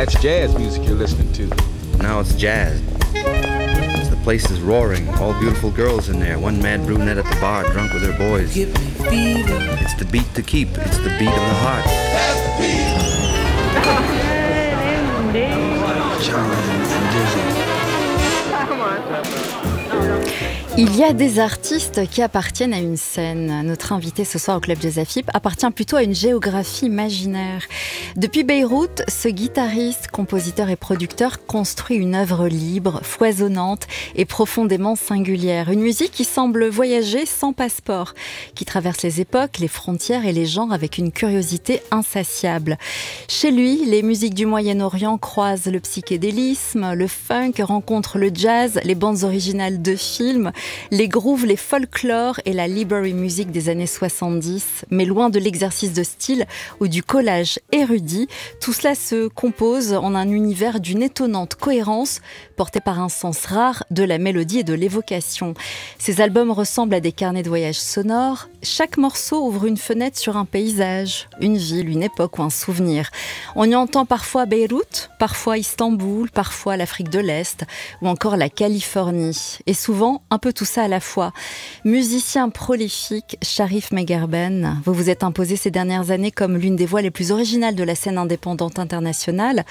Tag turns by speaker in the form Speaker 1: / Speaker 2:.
Speaker 1: That's jazz music you're listening to.
Speaker 2: Now it's jazz. The place is roaring, all beautiful girls in there, one mad brunette at the bar, drunk with her boys. It's the beat to keep, it's the beat of the heart.
Speaker 3: Il y a des artistes qui appartiennent à une scène. Notre invité ce soir au Club Jazz AFIP appartient plutôt à une géographie imaginaire. Depuis Beyrouth, ce guitariste, compositeur et producteur construit une œuvre libre, foisonnante et profondément singulière. Une musique qui semble voyager sans passeport, qui traverse les époques, les frontières et les genres avec une curiosité insatiable. Chez lui, les musiques du Moyen-Orient croisent le psychédélisme, le funk rencontrent le jazz, les bandes originales de films, les grooves, les folklores et la library music des années 70. Mais loin de l'exercice de style ou du collage érudit, tout cela se compose en un univers d'une étonnante cohérence porté par un sens rare de la mélodie et de l'évocation. Ces albums ressemblent à des carnets de voyage sonores. Chaque morceau ouvre une fenêtre sur un paysage, une ville, une époque ou un souvenir. On y entend parfois Beyrouth, parfois Istanbul, parfois l'Afrique de l'Est ou encore la Californie. Et souvent, un peu tout ça à la fois. Musicien prolifique, Sharif Megherben, vous vous êtes imposé ces dernières années comme l'une des voix les plus originales de la scène indépendante internationale.